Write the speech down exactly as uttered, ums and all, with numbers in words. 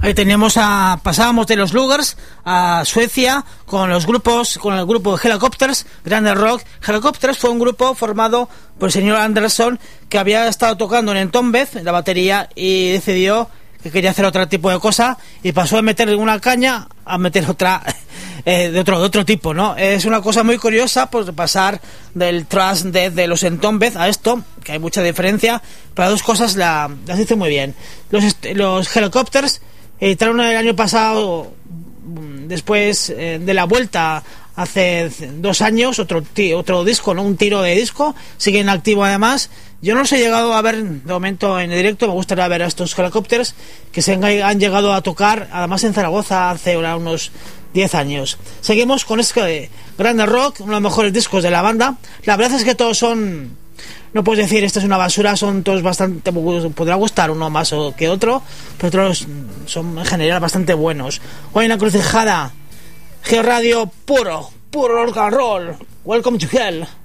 Ahí teníamos a, pasábamos de los Lugers a Suecia con los grupos, con el grupo Hellacopters, Grande Rock. Hellacopters fue un grupo formado por el señor Anderson, que había estado tocando en Entombed, en la batería, y decidió que quería hacer otro tipo de cosa, y pasó de meter una caña a meter otra eh, de otro de otro tipo, ¿no? Es una cosa muy curiosa, pues, pasar del thrash death de los Entombed a esto, que hay mucha diferencia, pero las dos cosas la, las hizo muy bien. Los, los Hellacopters editaron el año pasado, después eh, de la vuelta hace dos años, otro t- otro disco, ¿no? Un tiro de disco. Siguen activo además. Yo no los he llegado a ver de momento en el directo. Me gustaría ver a estos Hellacopters que se han, han llegado a tocar además en Zaragoza hace ahora unos diez años. Seguimos con este Grande Rock, uno de los mejores discos de la banda. La verdad es que todos son... No puedes decir esta es una basura, son todos bastante... Podrá gustar uno más que otro, pero otros son en general bastante buenos. Hoy en la Crucijada, G-Radio puro, puro rock and roll. Welcome to hell.